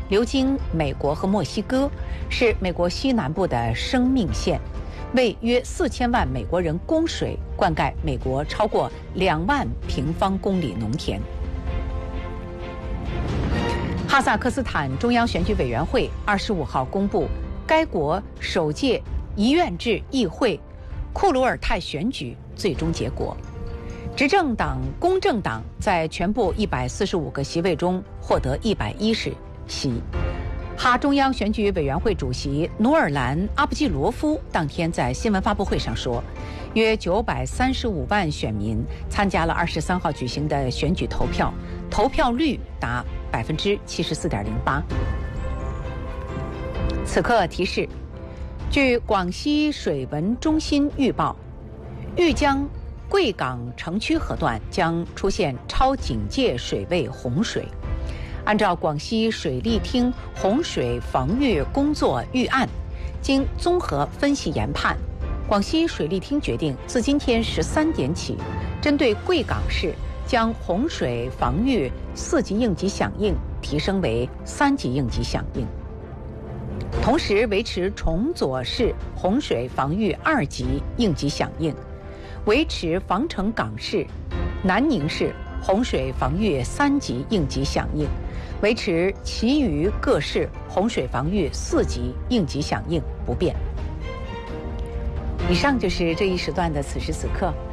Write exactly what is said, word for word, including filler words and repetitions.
流经美国和墨西哥，是美国西南部的生命线，为约四千万美国人供水，灌溉美国超过两万平方公里农田。哈萨克斯坦中央选举委员会二十五号公布该国首届一院制议会库鲁尔泰选举最终结果。执政党公正党在全部一百四十五个席位中获得一百一十席。哈中央选举委员会主席努尔兰·阿布季罗夫当天在新闻发布会上说，约九百三十五万选民参加了二十三号举行的选举投票，投票率达百分之七十四点零八。此刻提示，据广西水文中心预报，豫江贵港城区河段将出现超警戒水位洪水。按照广西水利厅洪水防御工作预案，经综合分析研判，广西水利厅决定自今天十三点起，针对贵港市将洪水防御四级应急响应提升为三级应急响应，同时维持崇左市洪水防御二级应急响应，维持防城港市、南宁市洪水防御三级应急响应，维持其余各市洪水防御四级应急响应不变。以上就是这一时段的此时此刻。